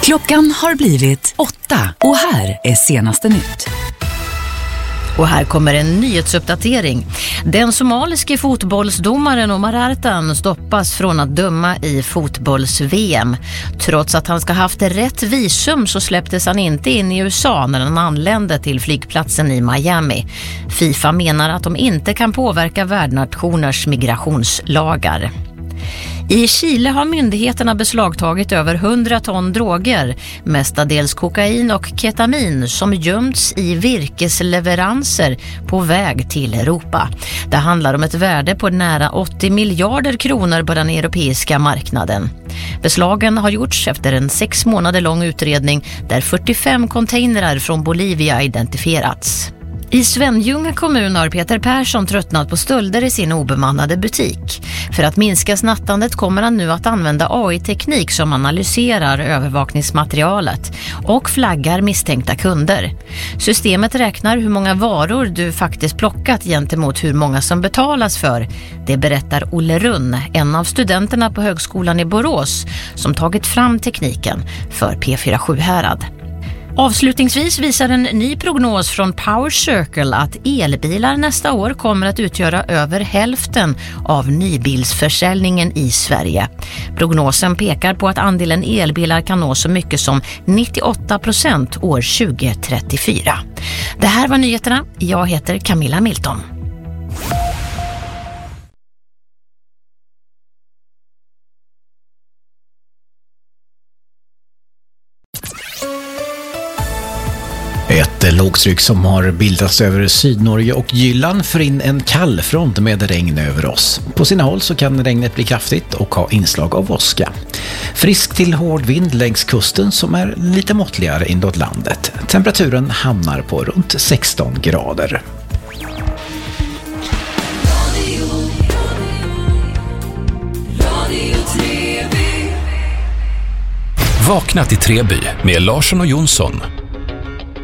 Klockan har blivit 8 och här är senaste nytt. Och här kommer en nyhetsuppdatering. Den somaliske fotbollsdomaren Omar Artan stoppas från att döma i fotbolls-VM. Trots att han ska ha haft rätt visum så släpptes han inte in i USA när han anlände till flygplatsen i Miami. FIFA menar att de inte kan påverka värdnationers migrationslagar. I Chile har myndigheterna beslagtagit över 100 ton droger, mestadels kokain och ketamin som gömts i virkesleveranser på väg till Europa. Det handlar om ett värde på nära 80 miljarder kronor på den europeiska marknaden. Beslagen har gjorts efter en 6 månader lång utredning där 45 containrar från Bolivia identifierats. I Svenljunga kommun har Peter Persson tröttnat på stölder i sin obemannade butik. För att minska snattandet kommer han nu att använda AI-teknik som analyserar övervakningsmaterialet och flaggar misstänkta kunder. Systemet räknar hur många varor du faktiskt plockat gentemot hur många som betalas för. Det berättar Olle Runn, en av studenterna på högskolan i Borås, som tagit fram tekniken för P4 Sjuhärad. Avslutningsvis visar en ny prognos från Power Circle att elbilar nästa år kommer att utgöra över hälften av nybilsförsäljningen i Sverige. Prognosen pekar på att andelen elbilar kan nå så mycket som 98% år 2034. Det här var nyheterna. Jag heter Camilla Milton. Ett lågtryck som har bildats över Sydnorge och Jylland för in en kall front med regn över oss. På sina håll så kan regnet bli kraftigt och ha inslag av åska. Frisk till hård vind längs kusten som är lite måttligare inåt landet. Temperaturen hamnar på runt 16 grader. Vakna till Treby med Larsson och Jonsson.